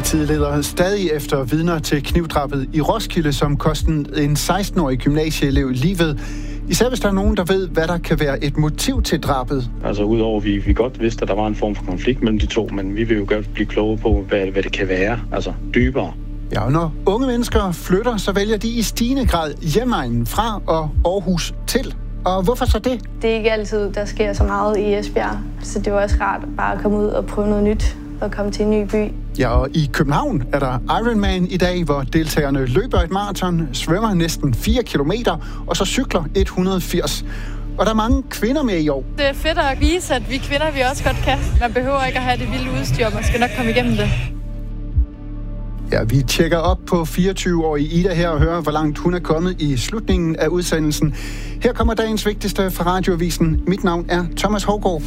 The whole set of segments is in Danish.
Politiet leder stadig efter vidner til knivdrabet i Roskilde, som kostede en 16-årig gymnasieelev livet. Især hvis der er nogen, der ved, hvad der kan være et motiv til drabet. Altså udover vi godt vidste, at der var en form for konflikt mellem de to, men vi vil jo godt blive kloge på, hvad det kan være, altså dybere. Ja, og når unge mennesker flytter, så vælger de i stigende grad hjemegnen fra og Aarhus til. Og hvorfor så det? Det er ikke altid, der sker så meget i Esbjerg, så det var også rart bare at komme ud og prøve noget nyt og komme til en ny by. Ja, og i København er der Ironman i dag, hvor deltagerne løber et maraton, svømmer næsten 4 kilometer og så cykler 180. Og der er mange kvinder med i år. Det er fedt at vise, at vi kvinder vi også godt kan. Man behøver ikke at have det vilde udstyr, man skal nok komme igennem det. Ja, vi tjekker op på 24-årige Ida her og hører, hvor langt hun er kommet i slutningen af udsendelsen. Her kommer dagens vigtigste fra Radioavisen. Mit navn er Thomas Hougaard.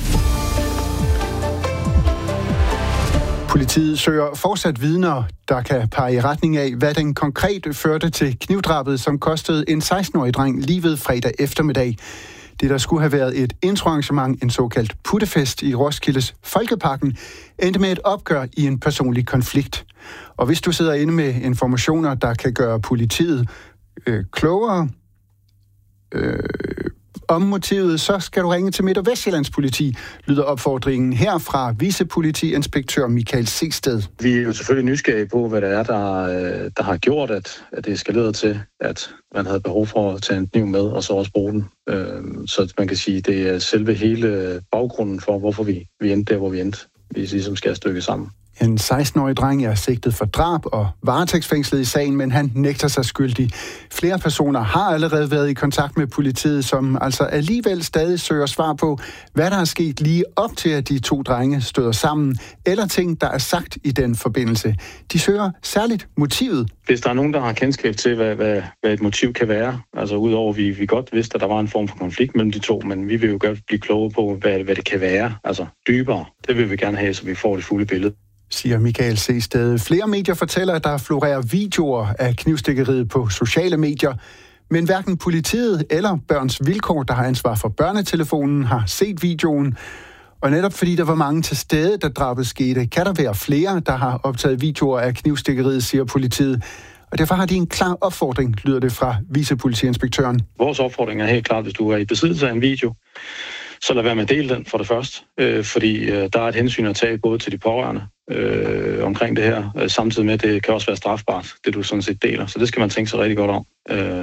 Politiet søger fortsat vidner, der kan pege i retning af, hvad den konkret førte til knivdrabet, som kostede en 16-årig dreng livet fredag eftermiddag. Det, der skulle have været et introarrangement, en såkaldt puttefest i Roskildes Folkeparken, endte med et opgør i en personlig konflikt. Og hvis du sidder inde med informationer, der kan gøre politiet klogere om motivet, så skal du ringe til Midt- og Vestjyllands politi, lyder opfordringen her fra vicepolitiinspektør Michael Seested. Vi er jo selvfølgelig nysgerrige på, hvad det er, der har gjort, at det eskalerede til, at man havde behov for at tage en kniv med, og så også bruge den. Så man kan sige, at det er selve hele baggrunden for, hvorfor vi endte der, hvor vi endte. Vi ligesom skal stykke sammen. En 16-årig dreng er sigtet for drab og varetægtsfængslet i sagen, men han nægter sig skyldig. Flere personer har allerede været i kontakt med politiet, som altså alligevel stadig søger svar på, hvad der er sket lige op til, at de to drenge støder sammen, eller ting, der er sagt i den forbindelse. De søger særligt motivet. Hvis der er nogen, der har kendskab til, hvad et motiv kan være, altså udover vi godt vidste, at der var en form for konflikt mellem de to, men vi vil jo godt blive kloge på, hvad det kan være, altså dybere. Det vil vi gerne have, så vi får det fulde billede, siger Michael Seested. Flere medier fortæller, at der florerer videoer af knivstikkeriet på sociale medier, men hverken politiet eller Børns Vilkår, der har ansvar for børnetelefonen, har set videoen. Og netop fordi der var mange til stede, da drabet skete, kan der være flere, der har optaget videoer af knivstikkeriet, siger politiet. Og derfor har de en klar opfordring, lyder det fra vicepolitiinspektøren. Vores opfordring er helt klart, hvis du er i besiddelse af en video, så lad være med at dele den for det første, fordi der er et hensyn at tage både til de pårørende omkring det her, samtidig med, at det kan også være strafbart, det du sådan set deler. Så det skal man tænke sig rigtig godt om.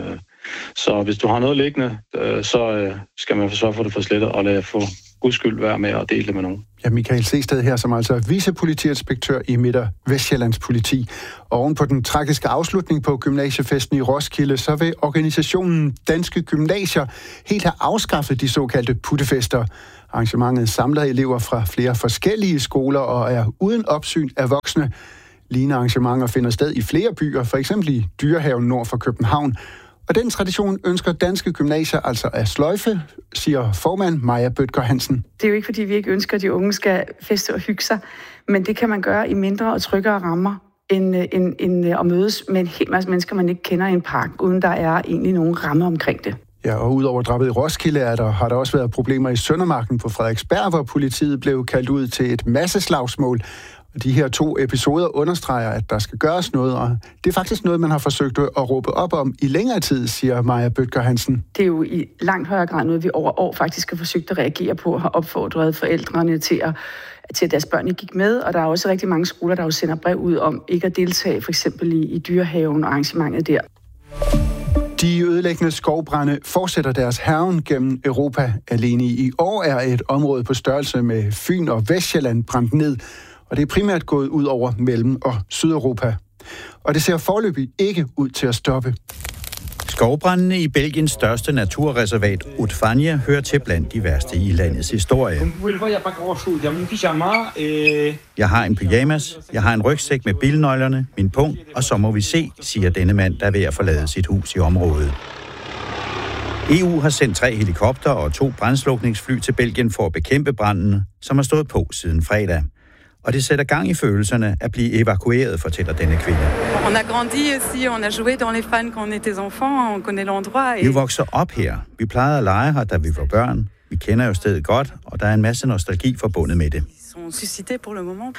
Så hvis du har noget liggende, så skal man sørge for det for slettet, og lade få guds skyld være med at dele det med nogen. Ja, Michael Seested her, som altså er vicepolitiinspektør i Midt- og Vestjyllands politi. Og oven på den tragiske afslutning på gymnasiefesten i Roskilde, så vil organisationen Danske Gymnasier helt have afskaffet de såkaldte puttefester. Arrangementet samler elever fra flere forskellige skoler og er uden opsyn af voksne. Lignende arrangementer finder sted i flere byer, for eksempel i Dyrehaven nord for København. Og den tradition ønsker Danske Gymnasier altså at sløjfe, siger formand Maja Bødker Hansen. Det er jo ikke, fordi vi ikke ønsker, at de unge skal feste og hygge sig, men det kan man gøre i mindre og tryggere rammer, end at mødes med en hel masse mennesker, man ikke kender i en park, uden der er egentlig nogen rammer omkring det. Ja, og udover drabet i Roskilde har der også været problemer i Søndermarken på Frederiksberg, hvor politiet blev kaldt ud til et masseslagsmål. Og de her 2 episoder understreger, at der skal gøres noget, og det er faktisk noget, man har forsøgt at råbe op om i længere tid, siger Maja Bødker Hansen. Det er jo i langt højere grad noget, vi over år faktisk har forsøgt at reagere på og har opfordret forældrene til at deres børn ikke gik med, og der er også rigtig mange skoler, der jo sender brev ud om ikke at deltage, for eksempel i Dyrehaven og arrangementet der. De ødelæggende skovbrande fortsætter deres hærgen gennem Europa. Alene i år er et område på størrelse med Fyn og Vestsjælland brændt ned, og det er primært gået ud over Mellem- og Sydeuropa. Og det ser foreløbig ikke ud til at stoppe. Skovbrandene i Belgiens største naturreservat, Haute-Fagne, hører til blandt de værste i landets historie. Jeg har en pyjamas, jeg har en rygsæk med bilnøglerne, min pung, og så må vi se, siger denne mand, der er ved at forlade sit hus i området. EU har sendt 3 helikopter og 2 brandslukningsfly til Belgien for at bekæmpe branden, som har stået på siden fredag. Og det sætter gang i følelserne at blive evakueret, fortæller denne kvinde. On a grandi ici, on a joué dans les fans quand on était enfant, on connaît l'endroit. Vi vokser op her. Vi plejede at lege her, da vi var børn. Vi kender jo stedet godt, og der er en masse nostalgi forbundet med det.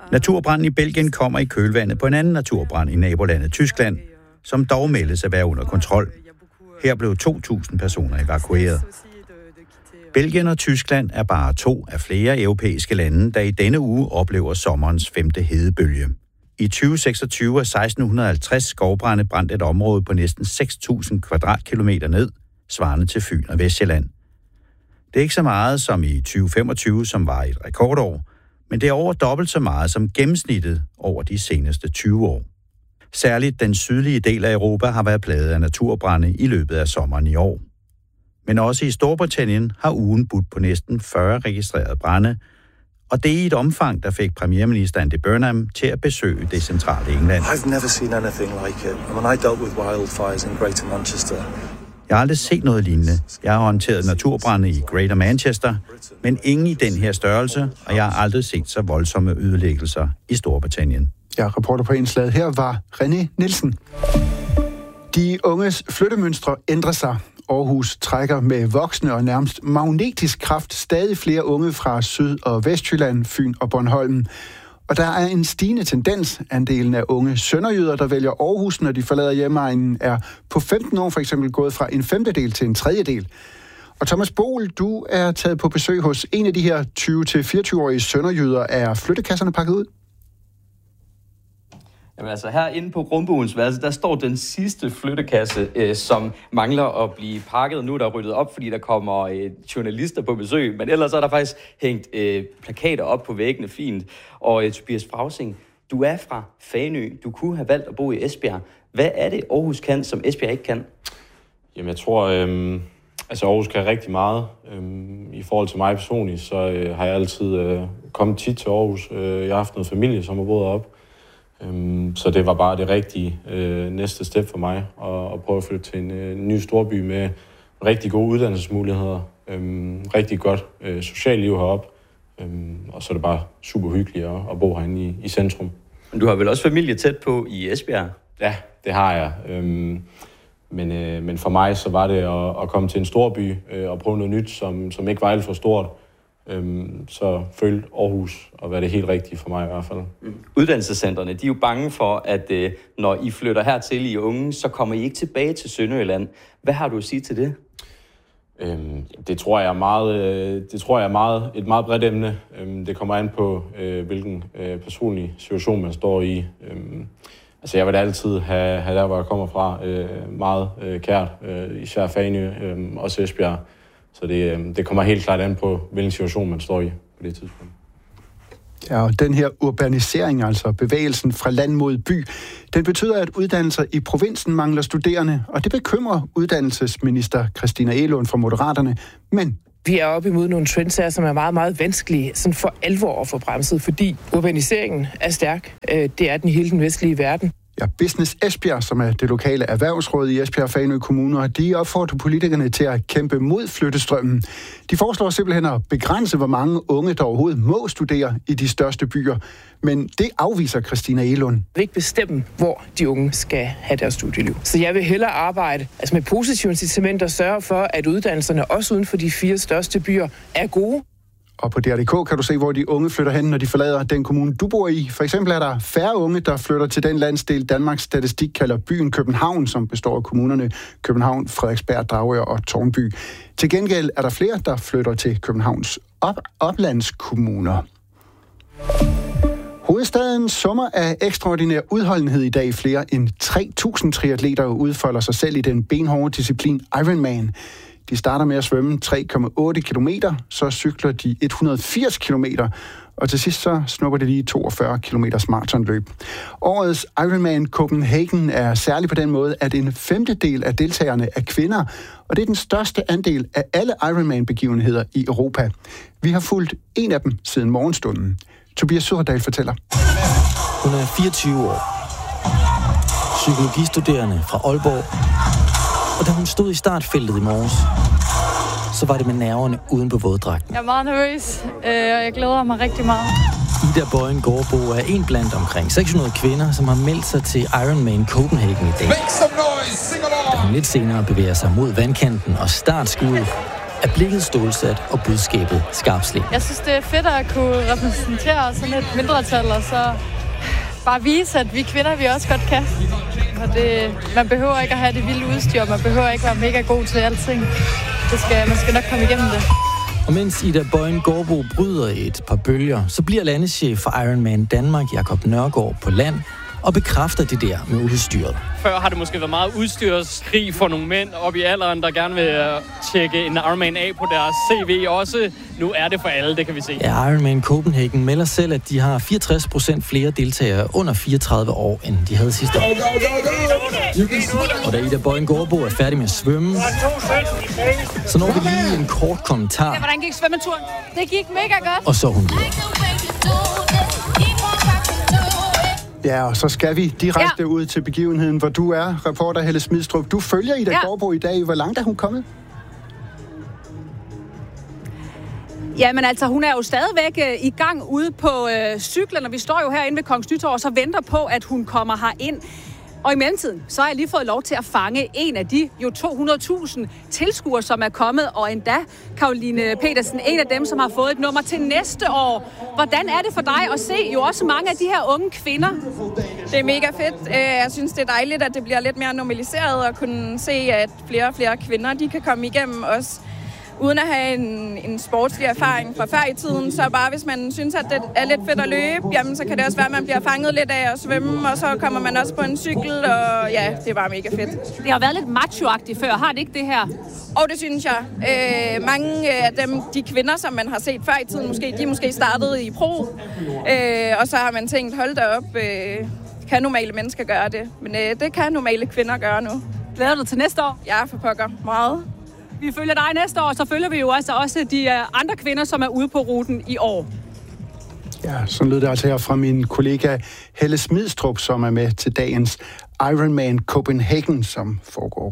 Naturbranden i Belgien kommer i kølvandet på en anden naturbrand i nabolandet Tyskland, som dog meldes at være under kontrol. Her blev 2.000 personer evakueret. Belgien og Tyskland er bare 2 af flere europæiske lande, der i denne uge oplever sommerens 5. hedebølge. I 2026 er 1650 skovbrande brændt et område på næsten 6.000 kvadratkilometer ned, svarende til Fyn og Vestsjælland. Det er ikke så meget som i 2025, som var et rekordår, men det er over dobbelt så meget som gennemsnittet over de seneste 20 år. Særligt den sydlige del af Europa har været plaget af naturbrande i løbet af sommeren i år. Men også i Storbritannien har ugen budt på næsten 40 registrerede brande, og det er i et omfang, der fik premierminister Andy Burnham til at besøge det centrale England. I've never seen anything like it. When I dealt with wildfires in Greater Manchester. Jeg har aldrig set noget lignende. Jeg har håndteret naturbrande i Greater Manchester, men ingen i den her størrelse, og jeg har aldrig set så voldsomme ødelæggelser i Storbritannien. Ja, reporter på indslaget her var René Nielsen. De unges flyttemønstre ændrer sig. Aarhus trækker med voksende og nærmest magnetisk kraft stadig flere unge fra Syd- og Vestjylland, Fyn og Bornholm. Og der er en stigende tendens. Andelen af unge sønderjyder, der vælger Aarhus, når de forlader hjemegnen, er på 15 år for eksempel gået fra en 1/5 til en 1/3. Og Thomas Boel, du er taget på besøg hos en af de her 20-24-årige sønderjyder. Er flyttekasserne pakket ud? Jamen altså herinde på Grundbogens værelse, der står den sidste flyttekasse, som mangler at blive pakket. Nu er der ryddet op, fordi der kommer journalister på besøg, men ellers er der faktisk hængt plakater op på væggene fint. Og Tobias Frausing, du er fra Fanø. Du kunne have valgt at bo i Esbjerg. Hvad er det, Aarhus kan, som Esbjerg ikke kan? Jamen jeg tror, Aarhus kan rigtig meget. I forhold til mig personligt, så har jeg altid kommet tit til Aarhus. Jeg har haft noget familie, som har boet op. Så det var bare det rigtige næste step for mig, at prøve at flytte til en ny storby med rigtig gode uddannelsesmuligheder, rigtig godt socialt liv heroppe, og så er det bare super hyggeligt at bo herinde i centrum. Men du har vel også familie tæt på i Esbjerg? Ja, det har jeg. Men for mig så var det at komme til en storby og prøve noget nyt, som ikke var alt for stort. Så følte Aarhus at være det helt rigtige for mig i hvert fald. Uddannelsescentrene, de er jo bange for, at når I flytter hertil i unge, så kommer I ikke tilbage til Sønderjylland. Hvad har du at sige til det? Det tror jeg er et meget bredt emne. Det kommer an på, hvilken personlig situation man står i. Altså jeg vil altid have der, hvor jeg kommer fra, meget kært, især Fanø, også Esbjerg. Så det kommer helt klart an på, hvilken situation man står i på det tidspunkt. Ja, og den her urbanisering, altså bevægelsen fra land mod by, den betyder, at uddannelser i provinsen mangler studerende, og det bekymrer uddannelsesminister Christina Egelund fra Moderaterne. Men vi er oppe imod nogle trends her, som er meget, meget vanskelige sådan for alvor at få bremset, fordi urbaniseringen er stærk. Det er den i hele den vestlige verden. Ja, Business Esbjerg, som er det lokale erhvervsråd i Esbjerg og Fanø Kommuner, de opfordrer politikerne til at kæmpe mod flyttestrømmen. De foreslår simpelthen at begrænse, hvor mange unge, der overhovedet må studere i de største byer. Men det afviser Christina Egelund. Jeg vil ikke bestemme, hvor de unge skal have deres studieliv. Så jeg vil hellere arbejde med positive incitamenter og sørge for, at uddannelserne også uden for de 4 største byer er gode. Og på DR.dk kan du se, hvor de unge flytter hen, når de forlader den kommune, du bor i. For eksempel er der færre unge, der flytter til den landsdel, Danmarks Statistik kalder byen København, som består af kommunerne København, Frederiksberg, Dragør og Tårnby. Til gengæld er der flere, der flytter til Københavns oplandskommuner. Hovedstaden summer af ekstraordinær udholdenhed i dag. Flere end 3.000 triatleter udfolder sig selv i den benhårde disciplin Ironman. De starter med at svømme 3,8 kilometer, så cykler de 180 kilometer, og til sidst så snupper de lige 42 kilometers maratonløb. Årets Ironman Copenhagen er særlig på den måde, at en 1/5 af deltagerne er kvinder, og det er den største andel af alle Ironman-begivenheder i Europa. Vi har fulgt en af dem siden morgenstunden. Tobias Søderdal fortæller. Hun er 24 år. Psykologistuderende fra Aalborg. Og da hun stod i startfeltet i morges, så var det med nerverne uden på våddragten. Jeg er meget nervøs, og jeg glæder mig rigtig meget. Ida Bøjen Gårdbo er en blandt omkring 600 kvinder, som har meldt sig til Ironman Copenhagen i dag. Da hun lidt senere bevæger sig mod vandkanten og startskuddet, er blikket stålsat og budskabet skarpslæt. Jeg synes, det er fedt at kunne repræsentere sådan et mindretal, og så bare vise, at vi kvinder, vi også godt kan. Og man behøver ikke at have det vilde udstyr, man behøver ikke at være mega god til alting. Man skal nok komme igennem det. Og mens Ida Bøjen Gaardbo bryder et par bølger, så bliver landeschef for Ironman Danmark, Jakob Nørgaard, på land og bekræfter det der med udstyret. Før har det måske været meget udstyrskrig for nogle mænd op i alderen, der gerne vil tjekke en Ironman af på deres CV også. Nu er det for alle, det kan vi se. Ja, Ironman Copenhagen melder selv, at de har 64% flere deltagere under 34 år, end de havde sidste år. Og da Ida Bøjen Gaardbo er færdig med at svømme, så når vi lige en kort kommentar. Ja, hvordan gik svømmeturen? Det gik mega godt. Og så hun videre. Ja, og så skal vi direkte ud til begivenheden, hvor du er reporter Helle Smidstrup. Du følger Ida Gaardbo i dag. Hvor langt er hun kommet? Jamen altså, hun er jo stadigvæk i gang ude på cyklen, og vi står jo herinde ved Kongens Nytorv og så venter på, at hun kommer herind. Og i mellemtiden, så har jeg lige fået lov til at fange en af de jo 200.000 tilskuere, som er kommet, og endda Caroline Petersen, en af dem, som har fået et nummer til næste år. Hvordan er det for dig at se jo også mange af de her unge kvinder? Det er mega fedt. Jeg synes, det er dejligt, at det bliver lidt mere normaliseret, og kunne se, at flere og flere kvinder, de kan komme igennem også. Uden at have en sportslig erfaring fra før i tiden, så bare hvis man synes, at det er lidt fedt at løbe, jamen så kan det også være, at man bliver fanget lidt af at svømme, og så kommer man også på en cykel, og ja, det er bare mega fedt. Det har været lidt macho-agtigt før, har det ikke det her? Og det synes jeg. Mange af de kvinder, som man har set før i tiden, de måske startede i pro, og så har man tænkt, hold da op, kan normale mennesker gøre det? Men det kan normale kvinder gøre nu. Glæder du til næste år? Ja, for pokker. Meget. Vi følger dig næste år, så følger vi jo også de andre kvinder, som er ude på ruten i år. Ja, sådan lød det altså her fra min kollega Helle Smidstrup, som er med til dagens Ironman Copenhagen, som foregår.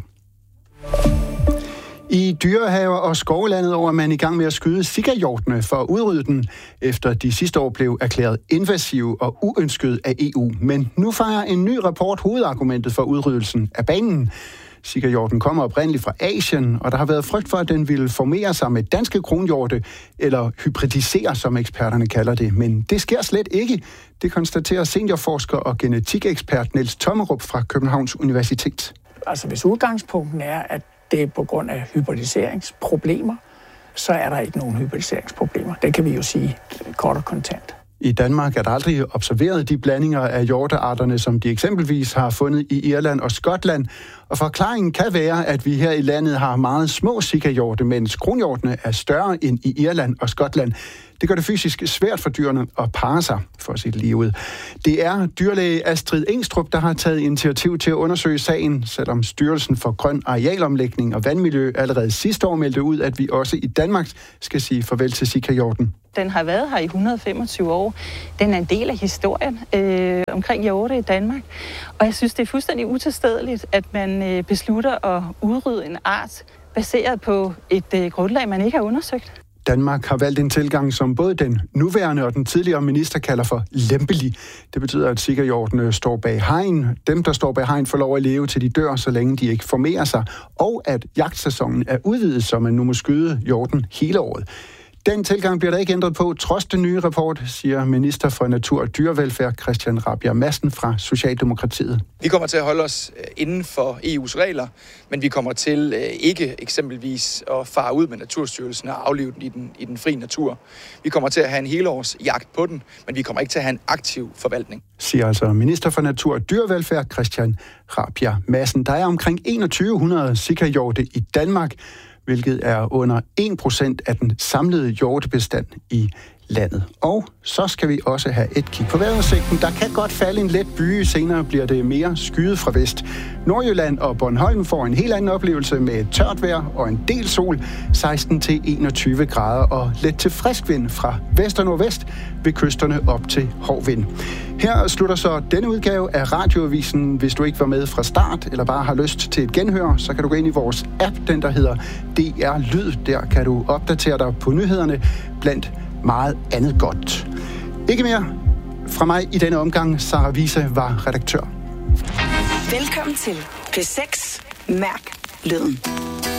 I dyrehaver og skovlandet over er man i gang med at skyde sikkerhjortene for at udrydde den, efter de sidste år blev erklæret invasive og uønskede af EU. Men nu fejrer en ny rapport hovedargumentet for udryddelsen af banen. Sikkerhjorten kommer oprindeligt fra Asien, og der har været frygt for, at den ville formere sig med danske kronhjorte, eller hybridisere, som eksperterne kalder det. Men det sker slet ikke. Det konstaterer seniorforsker og genetikekspert Niels Tommerup fra Københavns Universitet. Altså hvis udgangspunkten er, at det er på grund af hybridiseringsproblemer, så er der ikke nogen hybridiseringsproblemer. Det kan vi jo sige kort og kontant. I Danmark er der aldrig observeret de blandinger af hjortearterne, som de eksempelvis har fundet i Irland og Skotland. Og forklaringen kan være, at vi her i landet har meget små sikkerhjorte, mens kronhjortene er større end i Irland og Skotland. Det gør det fysisk svært for dyrene at parre sig, for at sige det lige ud. Det er dyrlæge Astrid Engstrup, der har taget initiativ til at undersøge sagen, selvom Styrelsen for Grøn Arealomlægning og Vandmiljø allerede sidste år meldte ud, at vi også i Danmark skal sige farvel til sikkerhjorten. Den har været her i 125 år. Den er en del af historien omkring hjorte i Danmark. Og jeg synes, det er fuldstændig utilstedeligt, at man beslutter at udrydde en art baseret på et grundlag, man ikke har undersøgt. Danmark har valgt en tilgang, som både den nuværende og den tidligere minister kalder for lempelig. Det betyder, at sikkerhjortene står bag hegn. Dem, der står bag hegn, får lov at leve til de dør, så længe de ikke formerer sig. Og at jagtsæsonen er udvidet, så man nu må skyde hjorten hele året. Den tilgang bliver der ikke ændret på, trods den nye rapport, siger minister for Natur og Dyrevelfærd Christian Rabjerg Madsen fra Socialdemokratiet. Vi kommer til at holde os inden for EU's regler, men vi kommer til ikke eksempelvis at fare ud med Naturstyrelsen og aflive den i den frie natur. Vi kommer til at have en helårs jagt på den, men vi kommer ikke til at have en aktiv forvaltning. Siger altså minister for Natur og Dyrevelfærd Christian Rabjerg Madsen. Der er omkring 2100 sikkerhjorte i Danmark, hvilket er under 1% af den samlede hjortebestand i landet. Og så skal vi også have et kig på vejrudsigten. Der kan godt falde en let byge, senere bliver det mere skyet fra vest. Nordjylland og Bornholm får en helt anden oplevelse med tørt vejr og en del sol, 16-21 grader og let til frisk vind fra vest og nordvest, ved kysterne op til hård vind. Her slutter så denne udgave af Radioavisen. Hvis du ikke var med fra start, eller bare har lyst til et genhør, så kan du gå ind i vores app, den der hedder DR Lyd. Der kan du opdatere dig på nyhederne blandt meget andet godt. Ikke mere fra mig i denne omgang. Sara Wiese var redaktør. Velkommen til P6 Mærk Lyden.